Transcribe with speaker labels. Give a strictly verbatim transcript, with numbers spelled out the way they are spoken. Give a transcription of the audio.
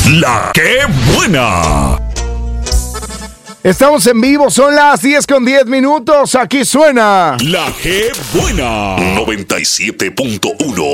Speaker 1: La que buena.
Speaker 2: Estamos en vivo, son las diez con diez minutos. Aquí suena
Speaker 1: La que buena. noventa y siete punto uno.